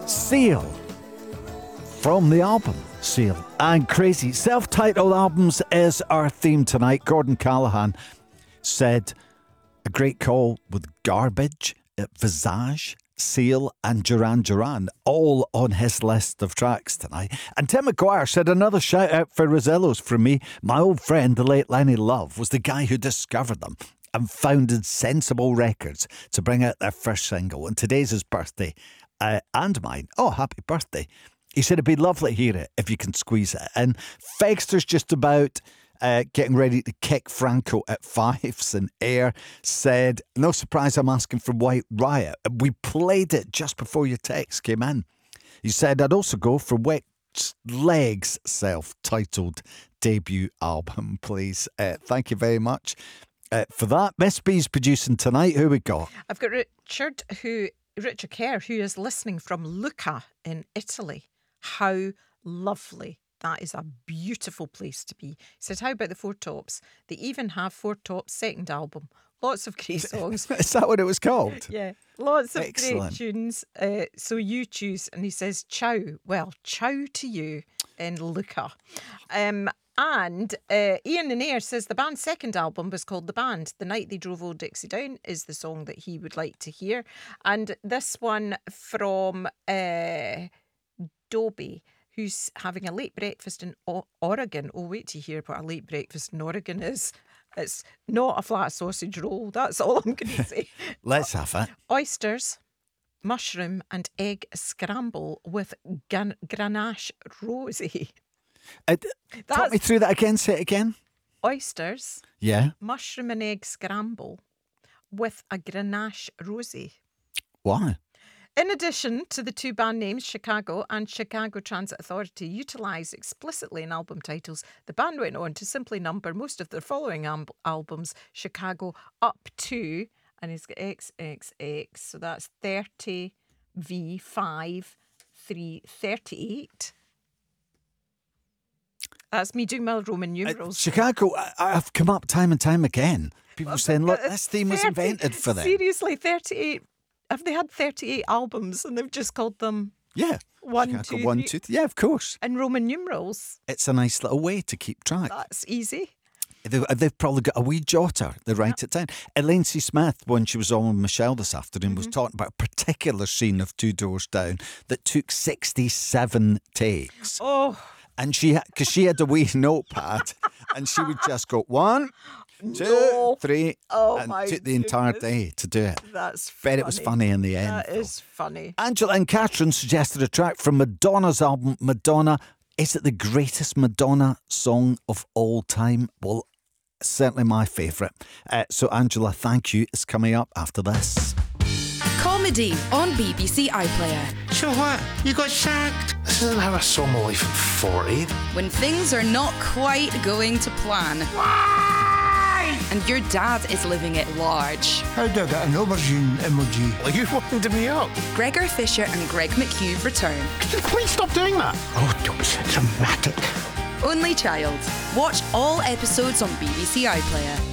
Seal from the album Seal and Crazy. Self-titled albums is our theme tonight. Gordon Callahan said a great call with Garbage, Visage, Seal and Duran Duran all on his list of tracks tonight. And Tim McGuire said another shout out for Rosillos from me. My old friend, the late Lenny Love, was the guy who discovered them and founded Sensible Records to bring out their first single. And today's his birthday and mine. Oh, happy birthday. He said it'd be lovely to hear it if you can squeeze it in. Fegster's just about getting ready to kick Franco at fives, and Air said, no surprise I'm asking for White Riot. We played it just before your text came in. He said, I'd also go for Wet Legs' self-titled debut album, please. Thank you very much for that. Miss B's producing tonight. Who we got? I've got Richard Kerr, who is listening from Lucca in Italy. How lovely. That is a beautiful place to be. He said, how about the Four Tops? They even have Four Tops' second album. Lots of great songs. Is that what it was called? Yeah. Lots of Excellent. great tunes. So you choose. And he says, ciao. Well, ciao to you in Lucca. And Ian in Air says the band's second album was called The Band. The Night They Drove Old Dixie Down is the song that he would like to hear. And this one from Dobie, who's having a late breakfast in Oregon. Oh, wait to hear what a late breakfast in Oregon is. It's not a flat sausage roll. That's all I'm going to say. Let's have it. Oysters, mushroom and egg scramble with Grenache rosé. Talk me through that again. Say it again. Oysters, Yeah. mushroom and egg scramble with a Grenache rosé. Why? In addition to the two band names, Chicago and Chicago Transit Authority, utilised explicitly in album titles, the band went on to simply number most of their following albums, Chicago up to, and he's got XXX, so that's 30 V5 338. That's me doing my Roman numerals. Chicago, I've come up time and time again. People saying, look, this theme was invented for them. Seriously, 38. Have they had 38 albums and they've just called them Yeah. one, Chicago, two, 1, three. 2, 3. Yeah, of course. And Roman numerals? It's a nice little way to keep track. That's easy. They've probably got a wee jotter. They write it down. Elaine C. Smith, when she was on with Michelle this afternoon, was talking about a particular scene of Two Doors Down that took 67 takes. Oh. And because she had a wee notepad, and she would just go 1, 2, 3, and took the entire day to do it. That's Bet it was funny in the end. That is funny. Angela and Catherine suggested a track from Madonna's album, Madonna. Is it the greatest Madonna song of all time? Well, certainly my favourite. So, Angela, thank you. It's coming up after this. Comedy on BBC iPlayer. So what? You got sacked? This isn't how I saw my life at 40. When things are not quite going to plan. Why? And your dad is living it large. How did I get an aubergine emoji? Well, you wound me up. Gregor Fisher and Greg McHugh return. Could you please stop doing that? Oh, don't be so dramatic. Only Child. Watch all episodes on BBC iPlayer.